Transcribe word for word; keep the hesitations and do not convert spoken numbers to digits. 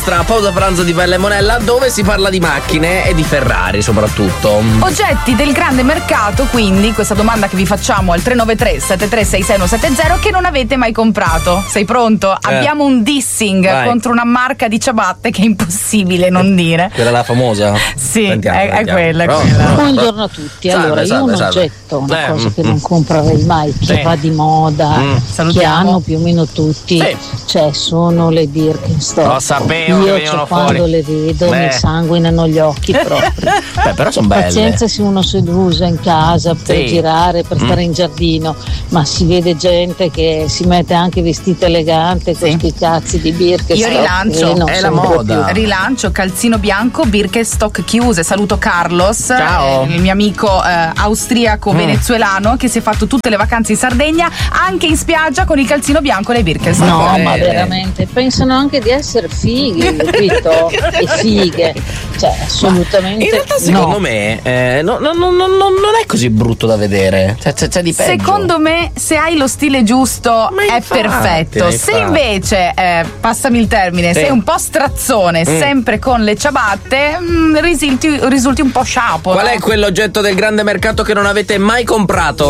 Tra pausa pranzo di Bella e Monella, dove si parla di macchine e di Ferrari soprattutto. Oggetti del grande mercato, quindi questa domanda che vi facciamo al tre nove tre sette tre sei sei uno sette zero che non avete mai comprato. Sei pronto? Eh. Abbiamo un dissing Vai. contro una marca di ciabatte che è impossibile non dire. Quella è la famosa? Sì, sentiamo, è, sentiamo. è quella, Però, quella. Buongiorno a tutti. Salve, allora, salve, io un salve. oggetto, una Eh, cosa mm, che non comprerei mai, che sì. va di moda, Mm. che Salutiamo. hanno più o meno tutti, Sì. cioè sono le Birkenstock. Lo sapevo che Io venivano cioè, fuori. quando le vedo Beh. mi sanguinano gli occhi proprio. Beh, però sono belle. Pazienza se uno si usa in casa per Sì. girare, per Mm. stare in giardino, ma si vede gente che si mette anche vestita elegante con Sì. questi cazzi di Birkenstock. Io rilancio, che non è se la ne può moda. più. Rilancio calzino bianco, Birkenstock chiuse. Saluto Carlos, Ciao. eh, il mio amico eh, austriaco Mm. venezuelano che si è fatto tutte le vacanze in Sardegna, anche in spiaggia con il calzino bianco e le Birkenstock. No, Bene. ma veramente pensano anche di essere fighi, capito? E fighe, cioè assolutamente. In realtà secondo no. me eh, no, no, no, no, no, non è così brutto da vedere. C'è, c'è, c'è di peggio. Secondo me, se hai lo stile giusto, Ma è infatti, perfetto. ma Se infatti. invece, eh, passami il termine, Sì. sei un po' strazzone, Mm. sempre con le ciabatte, mm, risulti, risulti un po' sciapo. Qual no? è quell'oggetto del grande mercato che non avete mai comprato?